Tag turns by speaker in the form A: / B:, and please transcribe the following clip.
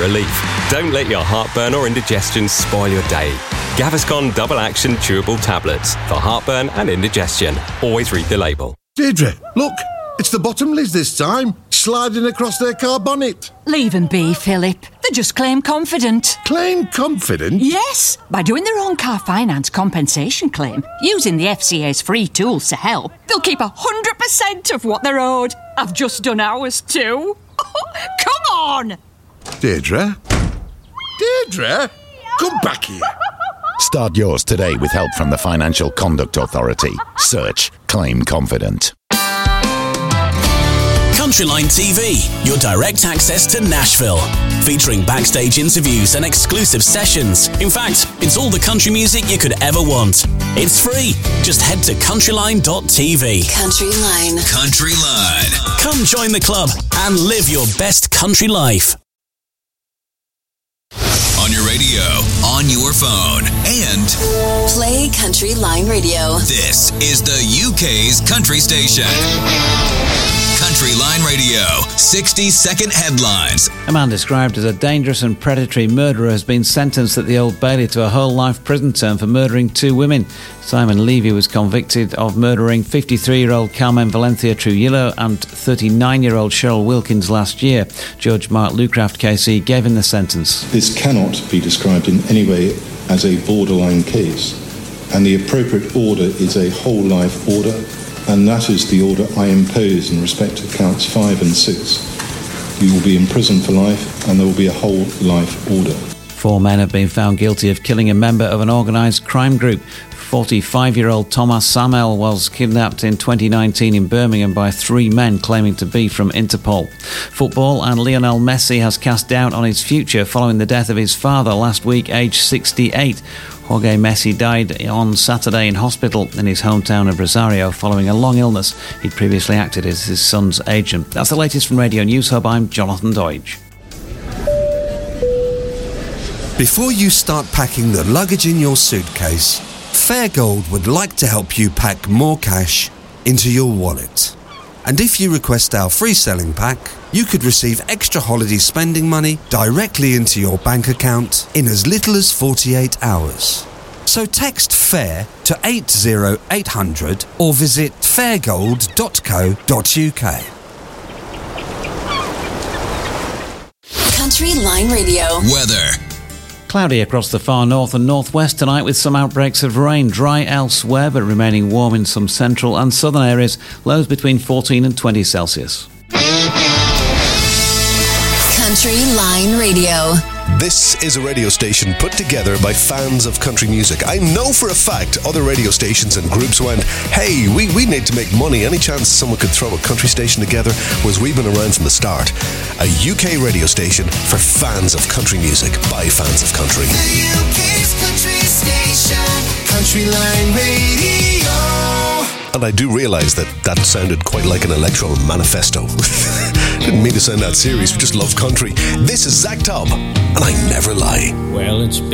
A: relief. Don't let your heartburn or indigestion spoil your day. Gaviscon Double Action Chewable Tablets for heartburn and indigestion. Always read the label.
B: Deirdre, look, it's the Bottomleys this time, sliding across their car bonnet.
C: Leave them be, Philip. They're just claim confident.
B: Claim confident?
C: Yes, by doing their own car finance compensation claim, using the FCA's free tools to help, they'll keep 100% of what they're owed. I've just done ours too. Come on!
B: Deirdre? Deirdre? Come back here.
D: Start yours today with help from the Financial Conduct Authority. Search Claim Confident.
E: Countryline TV, your direct access to Nashville. Featuring backstage interviews and exclusive sessions. In fact, it's all the country music you could ever want. It's free. Just head to countryline.tv.
F: Countryline.
E: Countryline. Come join the club and live your best country life.
G: On your radio, on your phone, and
F: Play Countryline Radio.
G: this is the UK's country station. Countryline Radio, 60-second headlines.
H: A man described as a dangerous and predatory murderer has been sentenced at the Old Bailey to a whole life prison term for murdering 2 women. Simon Levy was convicted of murdering 53-year-old Carmen Valencia Trujillo and 39-year-old Cheryl Wilkins last year. Judge Mark Lucraft KC gave him the sentence.
I: This cannot be described in any way as a borderline case, and the appropriate order is a whole life order, and that is the order I impose in respect to counts 5 and 6. You will be in prison for life, and there will be a whole life order.
H: 4 men have been found guilty of killing a member of an organised crime group. 45-year-old Thomas Samel was kidnapped in 2019 in Birmingham by 3 men claiming to be from Interpol. Football, and Lionel Messi has cast doubt on his future following the death of his father last week, aged 68. Jorge Messi died on Saturday in hospital in his hometown of Rosario following a long illness. He'd previously acted as his son's agent. That's the latest from Radio News Hub. I'm Jonathan Doidge.
J: Before you start packing the luggage in your suitcase, Fairgold would like to help you pack more cash into your wallet. And if you request our free selling pack, you could receive extra holiday spending money directly into your bank account in as little as 48 hours. So text FAIR to 80800 or visit fairgold.co.uk.
F: Countryline Radio.
G: Weather.
H: Cloudy across the far north and northwest tonight with some outbreaks of rain. Dry elsewhere but remaining warm in some central and southern areas. Lows between 14 and 20 Celsius.
F: Countryline Radio.
K: This is a radio station put together by fans of country music. I know for a fact other radio stations and groups went, hey, we need to make money. Any chance someone could throw a country station together? Whereas we've been around from the start. A UK radio station for fans of country music by fans of country.
L: The UK's country station, Countryline Radio.
K: And I do realise that sounded quite like an electoral manifesto. Didn't mean to sound that serious, we just love country. This is Zach Tobb, and I never lie.
M: Well, it's